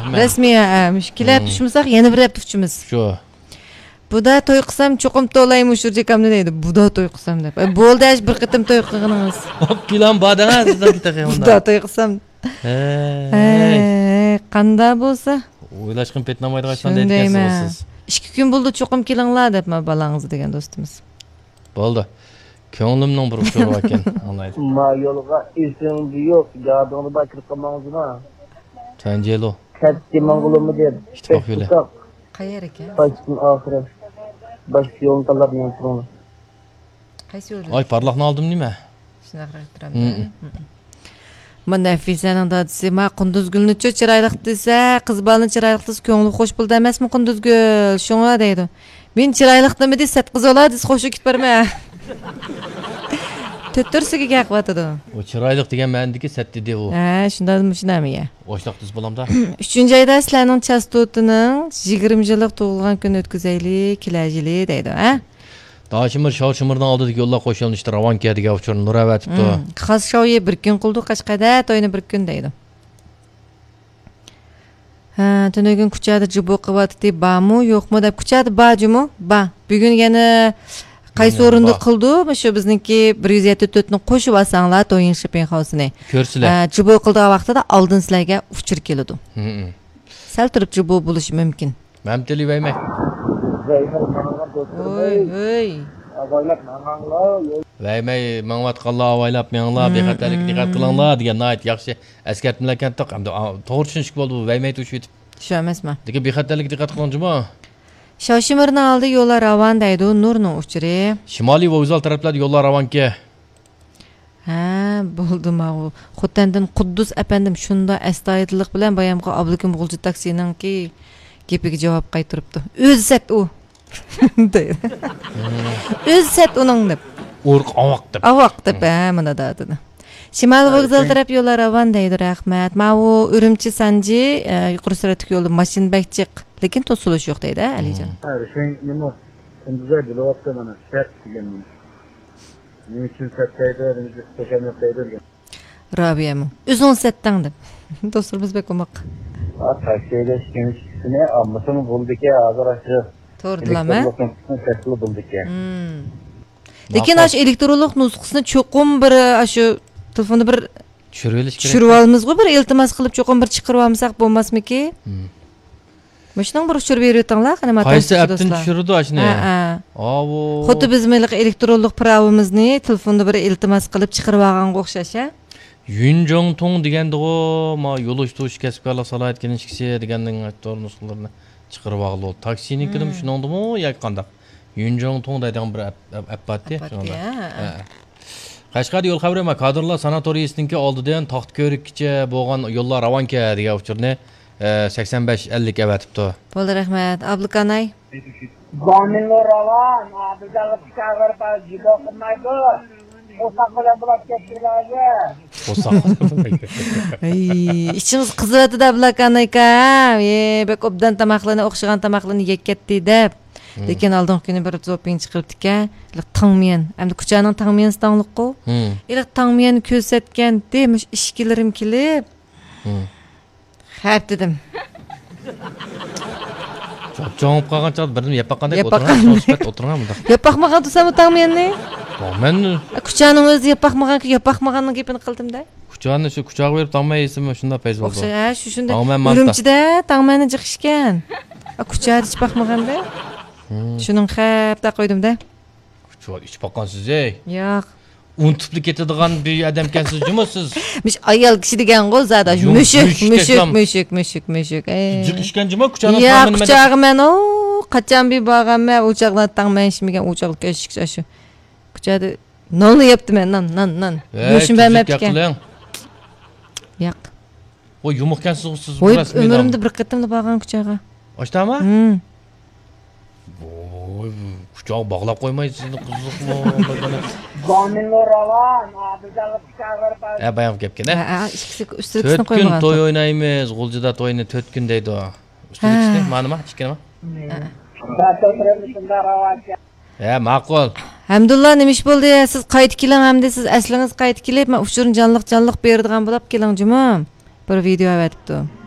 Rasmiy, mushkillar tushmasak yana bir hafta tushimiz. Shu. Buda to'y qilsam cho'qim to'laymi shurjikamni deydi. Buda to'y qilsam deb. Bo'ldi, bir qitim to'y qilganingiz. Hop, plan badana sizdan ketaqay unda. Buda to'y qilsam. Qanda bo'lsa? O'ylashqim petnamaydi qaysan deydigansiz. 2 kun bo'ldi cho'qim kelinglar deb balangiz degan do'stimiz. Bo'ldi. Ko'nglimning bir ushur ekan, anlaydi. Ma yo'lga esimda yo'q, yodimda bakir qilmangizmi? Tanjelo. Katta mangulumni deb. Qayer ekan? Başın ahire. Başka yolun talabından sonra. Qaysi yo'l? Ay, parlaqni oldim nima? Shunaqa qilib Mana Nafisaning dadisi ma Qunduzgulni chiroyliq desa, qiz bolani chiroyliq desa, ko'ngli xo'sh bo'ldi emasmi Qunduzgul? Shunga deydi. Men chiroyliq nima desa, qiz olar desa, xo'sh ketib berma. Tötürsiga gaqvatadi. O chiroyliq degan ma'nodagi satdi deb u. Shundami ya. Oshliq deb bo'lamda. 3-oyda sizlarning chastotining 20 yillik tug'ilgan kun o'tkazaylik, kelajili deydi, ha? Dashimir Shov-Shimirdan oldidagi yo'llar qo'shilishdi, Ravonga degan uchun Nur avatibdi. Xas Shovye bir kun qildi, Qashqada to'yni bir kun deydi. Tunugin kuchada jibo qilyapti, bamu, yo'qmi deb kuchada bajumu? Ba. Bugun yana qaysi o'rinda qildi? Shu bizniki 174 ni qo'shib olsanglar to'yin shipping house-ni. Ko'rsizlar. Jibo qildigan vaqtida oldin sizlarga uchir keladi. Sal turib jibo bo'lishi mumkin. Mamtili vayma. Oy. Vaymay mangvatqanlar avaylab menglar bexatarlik diqqat qilinglar degan nayt yaxshi askartmilakan toq hamda to'g'ri tushunishlik bo'ldi bu vaymay tushib yetib. Shu emasmi? Degan bexatarlik diqqat qilingmi? Shoshimirni oldi yo'llar ravon deydi, Nurning uchiri. Shimoliy va Uzal taraflarda yo'llar ravonga. Bo'ldi ma'qul. Xotandan Quddus apandim shunda astoydillik bilan bayamqa Abdukim G'ulji taksininki gapiga javob qaytiribdi. O'zi sat u. deydi. O'zi sat uning deb. O'rq avoq deb. Avoq deb, mana dedi. Shimol vokzal taraf yo'llar ravon deydi, rahmat. Ma'u Urumchi Sanji yuqori suratli yo'lda mashina bakchiq, lekin to'silish yo'q deydi, Alijon. Sen nima? Kunduzga javob mana shat degan. Nima uchun satdaydi, to'shamyoq deydi. Rabiyami. O'zing satdan deb. Do'stimiz bekomoq. Taksiyada ishini ammasini bo'ldiki, hozir ashi. To'g'rilama. Tasdiq bo'ldiki. Lekin ash elektronlik nusxasini cho'qim bir shu telefonda bir tushirib olamiz-ku, bir iltimos qilib cho'qim bir chiqarib olmasak bo'lmasmiki? Mashning bir tushirib berayotganlar, qani mata. Qaysi appdan tushirdi ashni? Avo. Xuddi biz meliq elektronlik pravimizni telefonda bir iltimos qilib chiqarib olganga o'xshash-a? Yunjong Tong degandigo, ma yo'l o'tish kasbkorlar salohiyat kelishkisi deganning ayttor nusxalarini chiqarib oldi. Taksinikinim shuningdimi yoki qanday? Yunjong Tong deydigan bir appati shunda. Qashqarda yo'l xabarima kadrlar sanatoriyasininki oldidan Taxtko'rikgacha bo'lgan yo'llar Ravonga degan uchurni 85-50 avatibdi. Bo'ldi, rahmat. Ablukanay. Zominlar Ravon, abidalib chiqarib jibo qilmaydi. O'saqlar bilan kettirganlar. İçimiz qiziladi da Ablukanay aka. Bek obdan tamoqlarni o'xshagan tamoqlarni yeb ketdi deb. Lekin oldin kuni bir zoping chiqibdi-ka, tangmiyan. Endi kuchaning tangmiyansi tangliq-ku. Iliq tangmiyanni ko'rsatgan demish ishkilarim kelib. Xap dedim. Javob qilgancha birini yapaqandek o'tirgan bunda. Yapaqmagan desam tangmiyanni? Men kuchaning o'zi yapaqmagan-ku, yapaqmaganning gapini qildim-da. Kuchani shu kuchaga berib tangmaysizmi? Shunda payz bo'ldi. Shunda Urumchida tangmani jiqishgan. Kuchada ichib baqmaganda. Shuning xapda qo'ydim-da. Kuchada ichib baqansiz-ey? Yo'q. Unutib ketadigan bir odamkansiz jumasiz. Mish ayol kishi degan qo'l zada mushuk. Jiqishgan juma kuchani tangmani. Yo'q, kuchag'i men qachon bir borganman, o'choqdan tangmani ishmagan o'choqni ko'shikcha shu. Kuchada nonni yepti men, non. Go'shin bermabdi-kan. Yo'q. O yumuqkansiz siz rasmiy. Umrimda bir qatimda borgan kuchaga. Oshdami? Voy, kuchog bog'lab qo'ymaysizni qiziqmi? Zominlar Ravon, abidalib chiqarib. Bayam gapgan. Ikkisi ustikisini qo'ymagan. 4 kun to'y o'ynaymiz, G'uljida to'yni 4 kun deydi. Ustikisini ma'nima, chiqqanmi? Ma'qul. Hamdullah nimish bo'ldi? Siz qaytib keling hamda siz aslingiz qaytib kelib, men uchun jonliq beradigan bo'lib keling jumim. Bir video avatibdi.